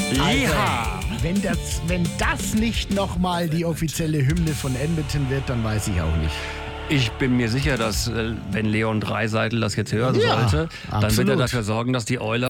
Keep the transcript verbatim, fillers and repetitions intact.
Jeha! Wenn das, wenn das nicht nochmal die offizielle Hymne von Edmonton wird, dann weiß ich auch nicht. Ich bin mir sicher, dass, wenn Leon Dreiseitel das jetzt hören Ja, sollte, dann absolut. wird er dafür sorgen, dass die Oilers